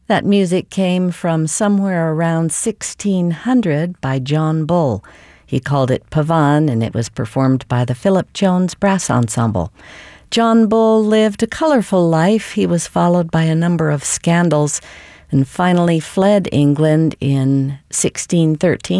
That music came from somewhere around 1600 by John Bull. He called it Pavan, and it was performed by the Philip Jones Brass Ensemble. John Bull lived a colorful life. He was followed by a number of scandals and finally fled England in 1613.